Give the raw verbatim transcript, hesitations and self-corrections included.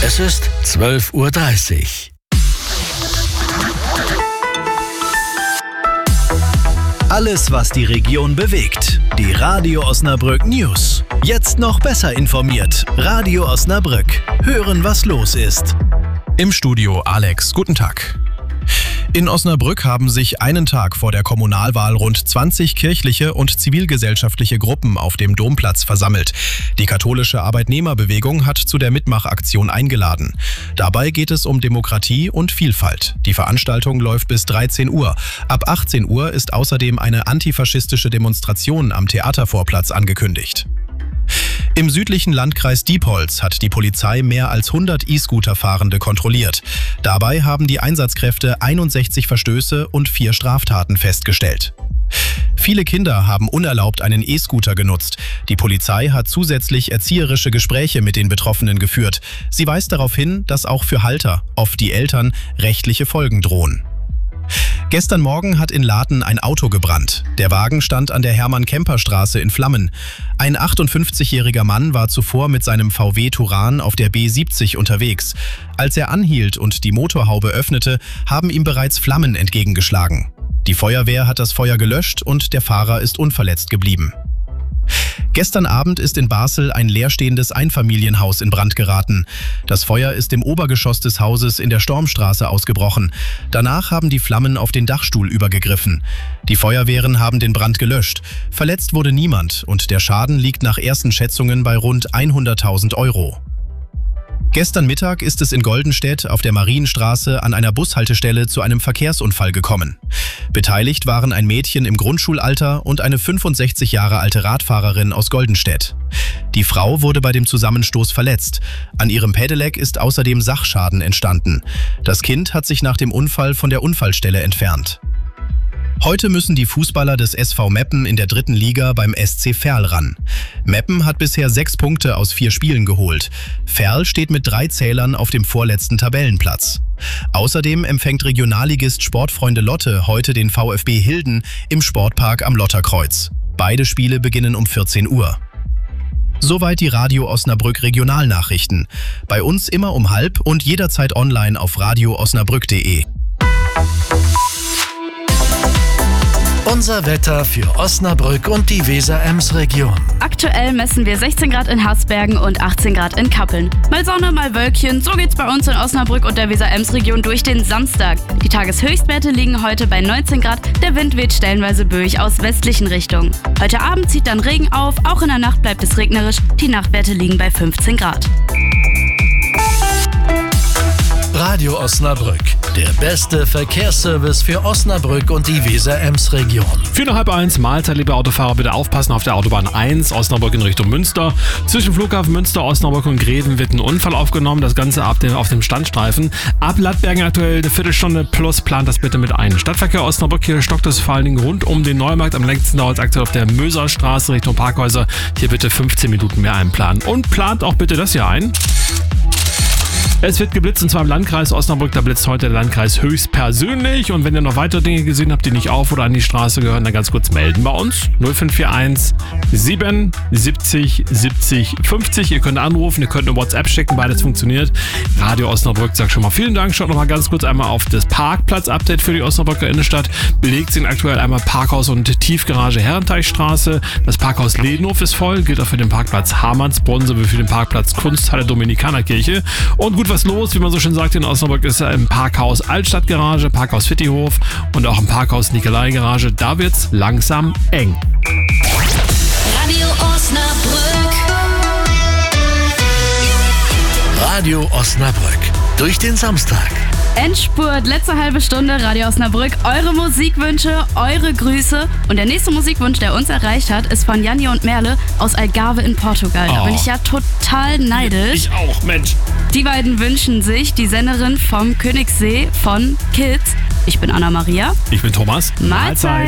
Es ist zwölf Uhr dreißig. Alles, was die Region bewegt. Die Radio Osnabrück News. Jetzt noch besser informiert. Radio Osnabrück. Hören, was los ist. Im Studio Alex. Guten Tag. In Osnabrück haben sich einen Tag vor der Kommunalwahl rund zwanzig kirchliche und zivilgesellschaftliche Gruppen auf dem Domplatz versammelt. Die katholische Arbeitnehmerbewegung hat zu der Mitmachaktion eingeladen. Dabei geht es um Demokratie und Vielfalt. Die Veranstaltung läuft bis dreizehn Uhr. Ab achtzehn Uhr ist außerdem eine antifaschistische Demonstration am Theatervorplatz angekündigt. Im südlichen Landkreis Diepholz hat die Polizei mehr als hundert E-Scooter-Fahrende kontrolliert. Dabei haben die Einsatzkräfte einundsechzig Verstöße und vier Straftaten festgestellt. Viele Kinder haben unerlaubt einen E-Scooter genutzt. Die Polizei hat zusätzlich erzieherische Gespräche mit den Betroffenen geführt. Sie weist darauf hin, dass auch für Halter, oft die Eltern, rechtliche Folgen drohen. Gestern Morgen hat in Laten ein Auto gebrannt. Der Wagen stand an der Hermann-Kemper-Straße in Flammen. Ein achtundfünfzigjähriger Mann war zuvor mit seinem V W Touran auf der B siebzig unterwegs. Als er anhielt und die Motorhaube öffnete, haben ihm bereits Flammen entgegengeschlagen. Die Feuerwehr hat das Feuer gelöscht und der Fahrer ist unverletzt geblieben. Gestern Abend ist in Basel ein leerstehendes Einfamilienhaus in Brand geraten. Das Feuer ist im Obergeschoss des Hauses in der Stormstraße ausgebrochen. Danach haben die Flammen auf den Dachstuhl übergegriffen. Die Feuerwehren haben den Brand gelöscht. Verletzt wurde niemand und der Schaden liegt nach ersten Schätzungen bei rund hunderttausend Euro. Gestern Mittag ist es in Goldenstedt auf der Marienstraße an einer Bushaltestelle zu einem Verkehrsunfall gekommen. Beteiligt waren ein Mädchen im Grundschulalter und eine fünfundsechzig Jahre alte Radfahrerin aus Goldenstedt. Die Frau wurde bei dem Zusammenstoß verletzt. An ihrem Pedelec ist außerdem Sachschaden entstanden. Das Kind hat sich nach dem Unfall von der Unfallstelle entfernt. Heute müssen die Fußballer des S V Meppen in der dritten Liga beim S C Verl ran. Meppen hat bisher sechs Punkte aus vier Spielen geholt. Verl steht mit drei Zählern auf dem vorletzten Tabellenplatz. Außerdem empfängt Regionalligist Sportfreunde Lotte heute den VfB Hilden im Sportpark am Lotterkreuz. Beide Spiele beginnen um vierzehn Uhr. Soweit die Radio Osnabrück Regionalnachrichten. Bei uns immer um halb und jederzeit online auf radio osnabrück punkt de. Unser Wetter für Osnabrück und die Weser-Ems-Region. Aktuell messen wir sechzehn Grad in Haßbergen und achtzehn Grad in Kappeln. Mal Sonne, mal Wölkchen, so geht's bei uns in Osnabrück und der Weser-Ems-Region durch den Samstag. Die Tageshöchstwerte liegen heute bei neunzehn Grad, der Wind weht stellenweise böig aus westlichen Richtungen. Heute Abend zieht dann Regen auf, auch in der Nacht bleibt es regnerisch, die Nachtwerte liegen bei fünfzehn Grad. Radio Osnabrück, der beste Verkehrsservice für Osnabrück und die Weser-Ems-Region. Vier nach halb eins, Mahlzeit, liebe Autofahrer, bitte aufpassen auf der Autobahn eins, Osnabrück in Richtung Münster. Zwischen Flughafen Münster, Osnabrück und Greven wird ein Unfall aufgenommen, das Ganze ab dem, auf dem Standstreifen. Ab Lattbergen aktuell eine Viertelstunde plus, plant das bitte mit ein. Stadtverkehr Osnabrück, hier stockt es vor allen Dingen rund um den Neumarkt. Am längsten dauert es aktuell auf der Möserstraße Richtung Parkhäuser. Hier bitte fünfzehn Minuten mehr einplanen. Und plant auch bitte das hier ein. Es wird geblitzt und zwar im Landkreis Osnabrück, da blitzt heute der Landkreis höchstpersönlich. Und wenn ihr noch weitere Dinge gesehen habt, die nicht auf oder an die Straße gehören, dann ganz kurz melden bei uns. null fünf vier eins sieben siebzig siebzig fünfzig. Ihr könnt anrufen, ihr könnt eine WhatsApp schicken, beides funktioniert. Radio Osnabrück sagt schon mal vielen Dank. Schaut noch mal ganz kurz einmal auf das Parkplatz-Update für die Osnabrücker Innenstadt. Belegt sind aktuell einmal Parkhaus und Tiefgarage Herrenteichstraße. Das Parkhaus Ledenhof ist voll, gilt auch für den Parkplatz Hamannsbrunn sowie für den Parkplatz Kunsthalle Dominikanerkirche. Und gut was los, wie man so schön sagt in Osnabrück, ist im Parkhaus Altstadtgarage, Parkhaus Fittihof und auch im Parkhaus Nikolai-Garage. Da wird's langsam eng. Radio Osnabrück. Radio Osnabrück, durch den Samstag. Endspurt, letzte halbe Stunde, Radio Osnabrück. Eure Musikwünsche, eure Grüße. Und der nächste Musikwunsch, der uns erreicht hat, ist von Janni und Merle aus Algarve in Portugal. Da Oh. bin ich ja total neidisch. Ich auch, Mensch. Die beiden wünschen sich die Sängerin vom Königssee von Kids. Ich bin Anna Maria. Ich bin Thomas. Mahlzeit.